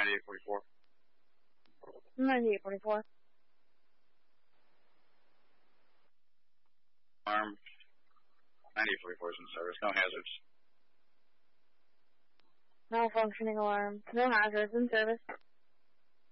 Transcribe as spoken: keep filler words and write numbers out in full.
ninety-eight forty-four. ninety-eight forty-four. Alarm. ninety-eight forty-four is in service. No hazards. Malfunctioning alarm. No hazards in service.